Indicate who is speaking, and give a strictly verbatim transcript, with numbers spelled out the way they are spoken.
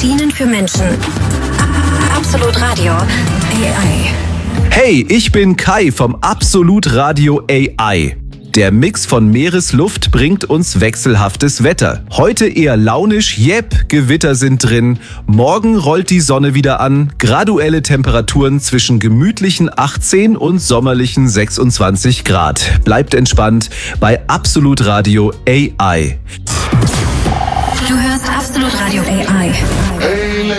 Speaker 1: Maschinen für Menschen. Absolut Radio A I.
Speaker 2: Hey, ich bin Kai vom Absolut Radio A I. Der Mix von Meeresluft bringt uns wechselhaftes Wetter. Heute eher launisch, jep, Gewitter sind drin. Morgen rollt die Sonne wieder an. Graduelle Temperaturen zwischen gemütlichen achtzehn und sommerlichen sechsundzwanzig Grad. Bleibt entspannt bei Absolut Radio A I.
Speaker 1: Du hörst Absolut Radio A I.